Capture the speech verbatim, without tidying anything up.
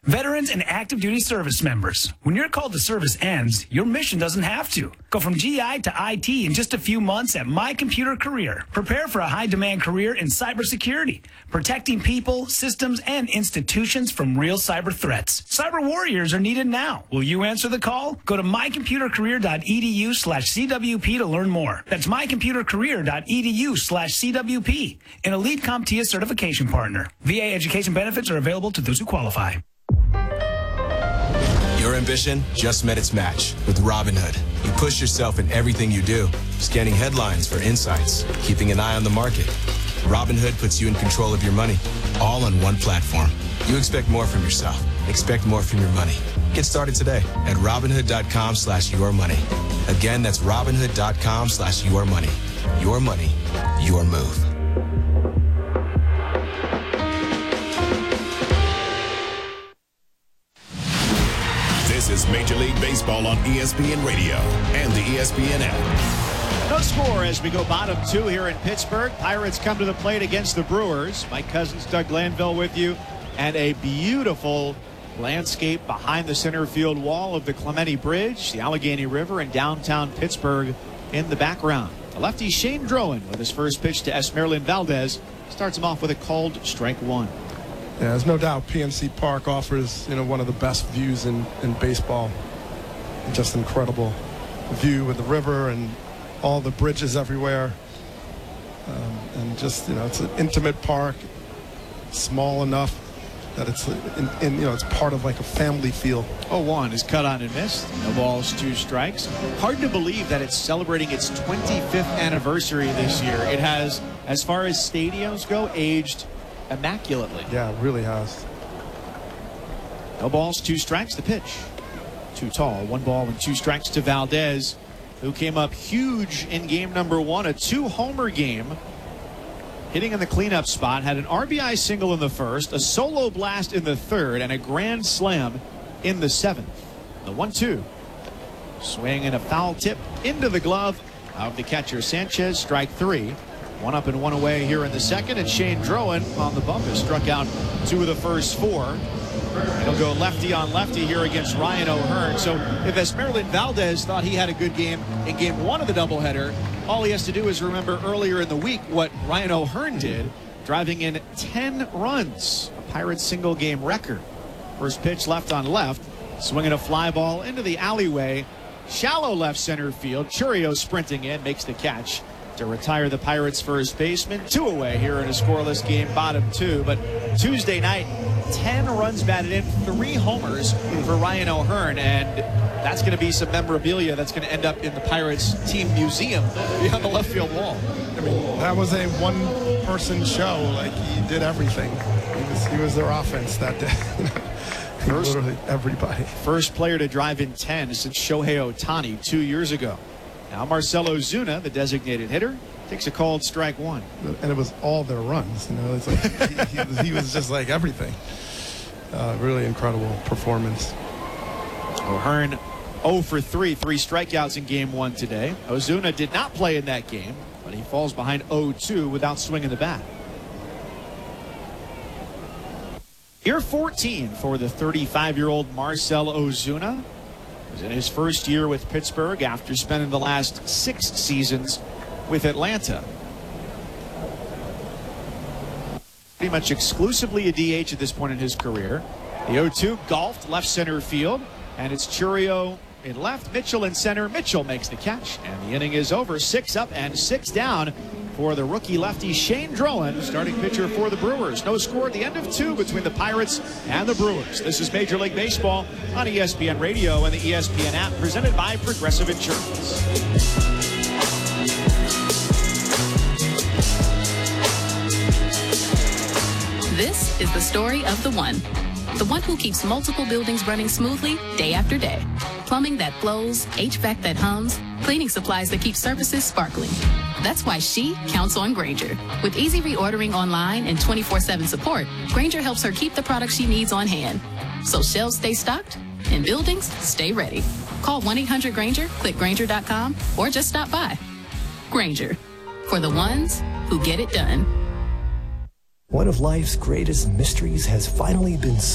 Veterans and active duty service members, when your call to service ends, your mission doesn't have to. Go from G I to I T in just a few months at My Computer Career. Prepare for a high-demand career in cybersecurity, protecting people, systems, and institutions from real cyber threats. Cyber warriors are needed now. Will you answer the call? Go to mycomputercareer.edu slash CWP to learn more. That's mycomputercareer.edu slash CWP, an Elite CompTIA certification partner. V A education benefits are available to those who qualify. Your ambition just met its match with Robinhood. You push yourself in everything you do, scanning headlines for insights, keeping an eye on the market. Robinhood puts you in control of your money, all on one platform. You expect more from yourself. Expect more from your money. Get started today at Robinhood.com slash your money. Again, that's Robinhood.com slash your money. Your money, your move. This is Major League Baseball on E S P N Radio and the E S P N app. No score as we go bottom two here in Pittsburgh. Pirates come to the plate against the Brewers. Mike Cousins, Doug Glanville with you. And a beautiful landscape behind the center field wall of the Clemente Bridge, the Allegheny River, and downtown Pittsburgh in the background. The lefty Shane Drowan with his first pitch to Esmeralyn Valdez starts him off with a called strike one. Yeah, there's no doubt P N C Park offers, you know, one of the best views in, in baseball. Just incredible view with the river and all the bridges everywhere. Um, and just, you know, it's an intimate park, small enough that it's, in, in, you know, it's part of like a family feel. oh one is cut on and missed. No balls, two strikes. Hard to believe that it's celebrating its twenty-fifth anniversary this year. It has, as far as stadiums go, aged immaculately. Yeah, it really has. No balls, two strikes. The pitch. Too tall. One ball and two strikes to Valdez, who came up huge in game number one. A two-homer game. Hitting in the cleanup spot. Had an R B I single in the first, a solo blast in the third, and a grand slam in the seventh. The one two. Swing and a foul tip into the glove of the catcher Sanchez. Strike three. One up and one away here in the second, and Shane Drowan on the bump has struck out two of the first four. He'll go lefty on lefty here against Ryan O'Hearn. So if Esmeralyn Valdez thought he had a good game in game one of the doubleheader, all he has to do is remember earlier in the week what Ryan O'Hearn did, driving in ten runs, a Pirates single game record. First pitch left on left, swinging a fly ball into the alleyway, shallow left center field. Churio sprinting in, makes the catch to retire the Pirates' first baseman. Two away here in a scoreless game, bottom two. But Tuesday night, ten runs batted in, three homers for Ryan O'Hearn, and that's going to be some memorabilia that's going to end up in the Pirates team museum behind the left field wall. I mean, that was a one-person show. Like, he did everything. He was, he was their offense that day. First, literally everybody. First player to drive in ten since Shohei Ohtani two years ago. Now Marcell Ozuna, the designated hitter, takes a called strike one. And it was all their runs. You know, it's like he, he, was, he was just like everything. Uh, really incredible performance. O'Hearn oh for three, three strikeouts in game one today. Ozuna did not play in that game, but he falls behind oh two without swinging the bat. Year fourteen for the thirty-five-year-old Marcell Ozuna. He was in his first year with Pittsburgh after spending the last six seasons with Atlanta. Pretty much exclusively a D H at this point in his career. The oh two golfed left center field, and it's Churio in left, Mitchell in center. Mitchell makes the catch, and the inning is over. Six up and six down for the rookie lefty Shane Drowan, starting pitcher for the Brewers. No score at the end of two between the Pirates and the Brewers. This is Major League Baseball on E S P N Radio and the E S P N app, presented by Progressive Insurance. This is the story of the one. The one who keeps multiple buildings running smoothly day after day. Plumbing that flows, H V A C that hums, cleaning supplies that keep surfaces sparkling. That's why she counts on Grainger. With easy reordering online and twenty-four seven support, Grainger helps her keep the products she needs on hand. So shelves stay stocked and buildings stay ready. Call one eight hundred Grainger, click Grainger dot com, or just stop by. Grainger, for the ones who get it done. One of life's greatest mysteries has finally been